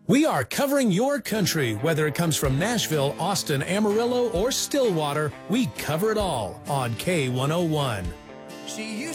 We are covering your country, whether it comes from Nashville, Austin, Amarillo, or Stillwater. We cover it all on K101. She used